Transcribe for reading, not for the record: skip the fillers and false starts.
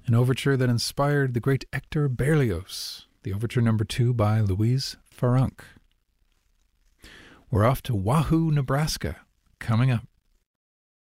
an overture that inspired the great Hector Berlioz, the Overture No. 2 by Louise Farunk. We're off to Wahoo, Nebraska, coming up.